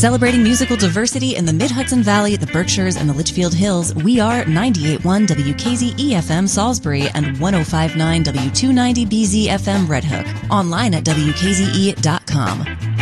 Celebrating musical diversity in the Mid-Hudson Valley, the Berkshires, and the Litchfield Hills, we are 98.1 WKZE-FM Salisbury and 105.9 W290BZ-FM Red Hook. Online at WKZE.com.